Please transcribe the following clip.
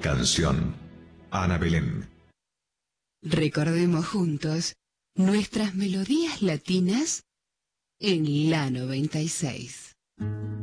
Canción. Ana Belén. Recordemos juntos nuestras melodías latinas en la 96.